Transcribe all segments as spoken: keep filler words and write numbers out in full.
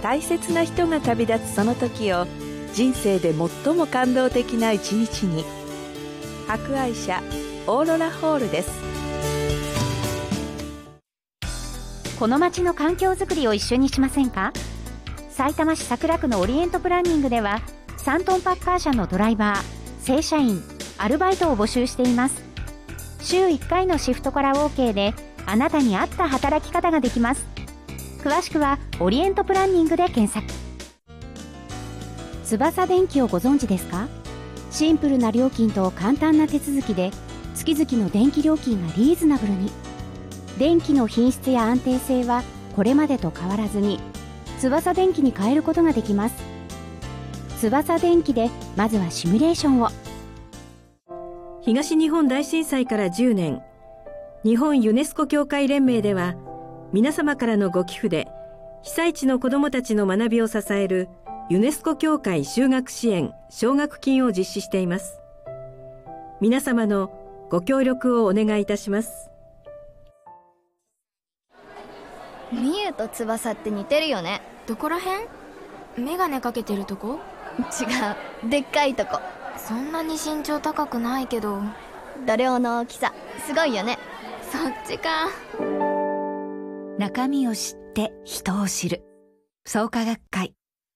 大切な人が旅立つその時を人生で最も感動的な一日に。博愛社オーロラホールです。 この街の環境づくりを一緒にしませんか。さいたま市桜区のオリエントプランニングではさんトンパッカー車のドライバー、正社員、アルバイトを募集しています。週いっかいのシフトから OK であなたに合った働き方ができます。詳しくはオリエントプランニングで検索。翼電機をご存知ですか。シンプルな料金と簡単な手続きで月々の電気料金がリーズナブルに。電気の品質や安定性はこれまでと変わらずに翼電機に変えることができます。翼電機でまずはシミュレーションを。 東日本大震災からじゅうねん、日本ユネスコ協会連盟では皆様からのご寄付で被災地の子どもたちの学びを支えるユネスコ協会就学支援奨学金を実施しています。皆様のご協力をお願いいたします。 みゆと翼って似てるよね。 どこらへん？メガネかけてるとこ？ 違う、でっかいとこ。 そんなに身長高くないけど。 度量の大きさすごいよね。 そっちか。 中身を知って人を知る創価学会。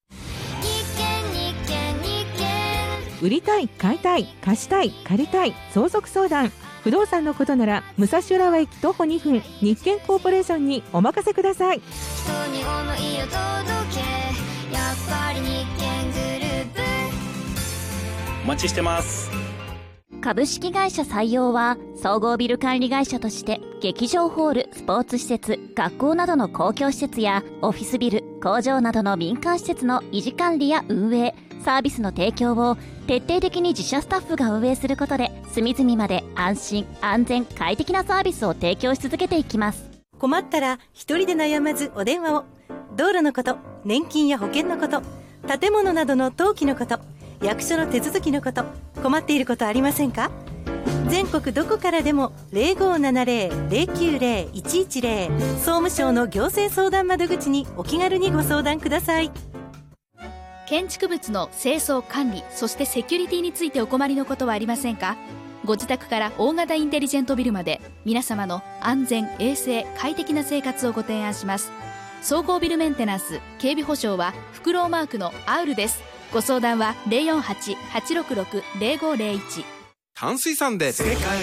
売りたい、買いたい、貸したい、借りたい、相続相談、不動産のことなら武蔵浦和駅徒歩にふん、日建コーポレーションにお任せください。 人に思いを届け、やっぱり日建グループ。 お待ちしてます。 株式会社採用は総合ビル管理会社として劇場ホール、スポーツ施設、学校などの公共施設やオフィスビル、工場などの民間施設の維持管理や運営、サービスの提供を徹底的に自社スタッフが運営することで隅々まで安心安全快適なサービスを提供し続けていきます。 困ったら一人で悩まずお電話を。道路のこと、年金や保険のこと、建物などの登記のこと、役所の手続きのこと、困っていることありませんか。全国どこからでも ゼロごーななゼロ ゼロきゅうゼロ いちいちゼロ 総務省の行政相談窓口にお気軽にご相談ください。 建築物の清掃管理、そしてセキュリティについてお困りのことはありませんか。ご自宅から大型インテリジェントビルまで皆様の安全衛生快適な生活をご提案します。総合ビルメンテナンス警備保障はフクロウマークのアウルです。ご相談は ゼロよんはち はちろくろく ゼロごゼロいち。 淡水さんで世界